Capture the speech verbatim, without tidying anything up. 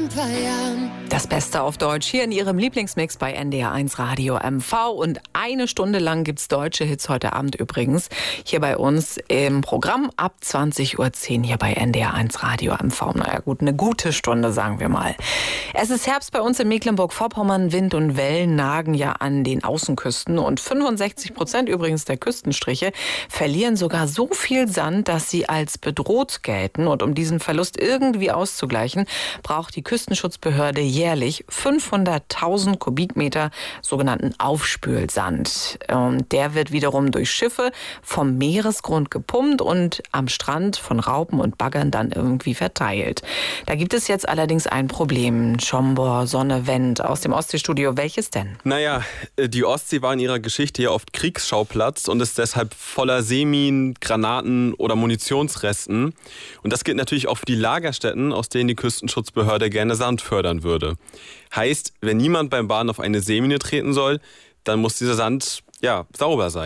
ein paar Jahren. Das Beste auf Deutsch hier in Ihrem Lieblingsmix bei N D R eins Radio M V. Und eine Stunde lang gibt's deutsche Hits heute Abend übrigens. Hier bei uns im Programm ab zwanzig Uhr zehn hier bei N D R eins Radio M V. Naja gut, eine gute Stunde, sagen wir mal. Es ist Herbst bei uns in Mecklenburg-Vorpommern. Wind und Wellen nagen ja an den Außenküsten. Und fünfundsechzig Prozent übrigens der Küstenstriche verlieren sogar so viel Sand, dass sie als bedroht gelten. Und um diesen Verlust irgendwie auszugleichen, braucht die Küstenschutzbehörde jährlich fünfhunderttausend Kubikmeter sogenannten Aufspülsand. Und der wird wiederum durch Schiffe vom Meeresgrund gepumpt und am Strand von Raupen und Baggern dann irgendwie verteilt. Da gibt es jetzt allerdings ein Problem. Schombor, Sonne, Wendt aus dem Ostseestudio. Welches denn? Naja, die Ostsee war in ihrer Geschichte ja oft Kriegsschauplatz und ist deshalb voller Seeminen, Granaten oder Munitionsresten. Und das gilt natürlich auch für die Lagerstätten, aus denen die Küstenschutzbehörde gerne Sand fördern würde. Heißt, wenn niemand beim Baden auf eine Seemine treten soll, dann muss dieser Sand ja sauber sein.